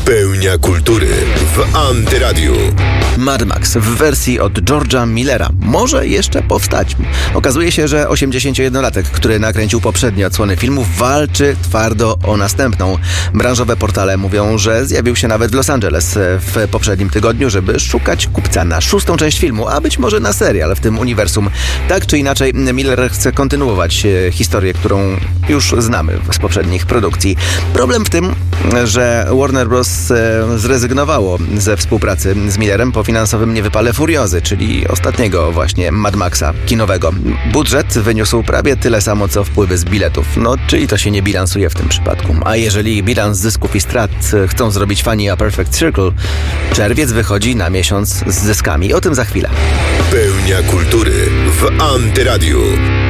Pełnia kultury w Antyradiu. Mad Max w wersji od George'a Millera może jeszcze powstać. Okazuje się, że 81-latek, który nakręcił poprzednie odsłony filmu, walczy twardo o następną. Branżowe portale mówią, że zjawił się nawet w Los Angeles w poprzednim tygodniu, żeby szukać kupca na 6. część filmu, a być może na serial w tym uniwersum. Tak czy inaczej, Miller chce kontynuować historię, którą już znamy z poprzednich produkcji. Problem w tym, że Warner Bros. Zrezygnowało ze współpracy z Millerem po finansowym niewypale Furiozy, czyli ostatniego właśnie Mad Maxa kinowego. Budżet wyniósł prawie tyle samo, co wpływy z biletów. No, czyli to się nie bilansuje w tym przypadku. A jeżeli bilans zysków i strat chcą zrobić fani A Perfect Circle, czerwiec wychodzi na miesiąc z zyskami. O tym za chwilę. Pełnia kultury w Antyradiu.